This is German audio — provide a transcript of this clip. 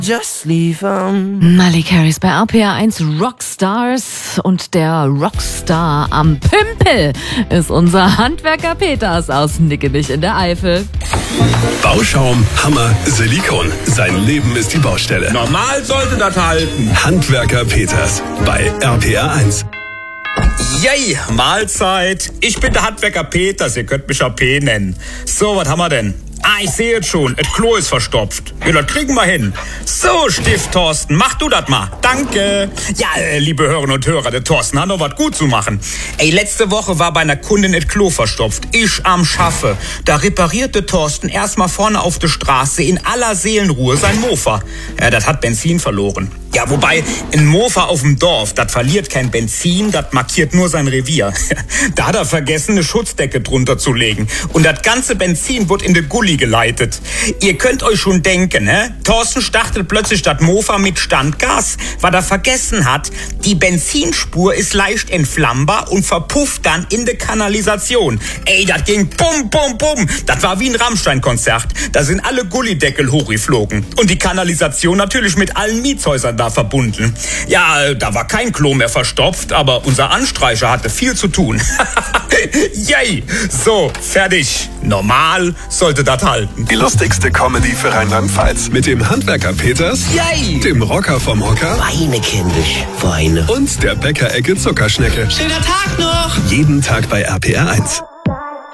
Just leave Malik Harris bei RPA 1 Rockstars und der Rockstar am Pümpel ist unser Handwerker Peters aus Nickenich in der Eifel. Bauschaum, Hammer, Silikon. Sein Leben ist die Baustelle. Normal sollte das halten. Handwerker Peters bei RPA 1. Yay, Mahlzeit. Ich bin der Handwerker Peters, ihr könnt mich AP nennen. So, was haben wir denn? Ich sehe jetzt schon, das Klo ist verstopft. Ja, das kriegen wir hin. So, Stift Thorsten, mach du das mal. Danke. Ja, liebe Hörerinnen und Hörer, der Thorsten hat noch was gut zu machen. Letzte Woche war bei einer Kundin das Klo verstopft. Ich am Schaffe. Da reparierte Thorsten erstmal vorne auf der Straße in aller Seelenruhe sein Mofa. Ja, das hat Benzin verloren. Ja, wobei, ein Mofa auf dem Dorf, das verliert kein Benzin, das markiert nur sein Revier. Da hat er vergessen, eine Schutzdecke drunter zu legen. Und das ganze Benzin wird in den Gully geleitet. Ihr könnt euch schon denken, Thorsten startet plötzlich das Mofa mit Standgas, weil er vergessen hat, die Benzinspur ist leicht entflammbar und verpufft dann in der Kanalisation. Das ging bum, bum, bum. Das war wie ein Rammstein-Konzert. Da sind alle Gullydeckel hochgeflogen. Und die Kanalisation natürlich mit allen Mietshäusern da verbunden. Ja, da war kein Klo mehr verstopft, aber unser Anstreicher hatte viel zu tun. Yay! So, fertig. Normal sollte das halten. Die lustigste Comedy für Rheinland-Pfalz mit dem Handwerker Peters, Yay! dem Rocker vom Hocker Weine kindisch, Weine. und der Bäckerecke Zuckerschnecke. Schöner Tag noch! Jeden Tag bei RPA 1.